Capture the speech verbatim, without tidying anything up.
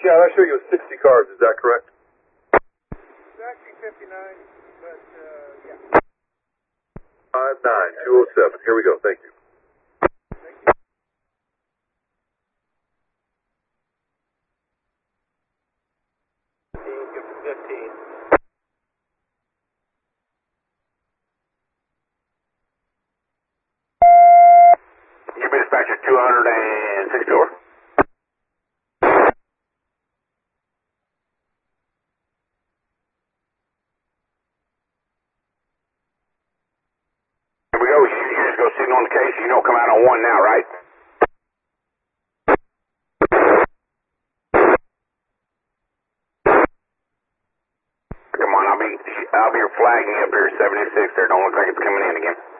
Yeah, that show you was sixty cars, is that correct? It's actually fifty-nine, but, uh, yeah. five nine two oh seven. Here we go. Thank you. Thank you. fifteen. You dispatcher two hundred sixty-four. Here we go. You, you just go signal on the case. You don't come out on one now, right? Come on, I'll be I'll be flagging up here seventy-six. There don't look like it's coming in again.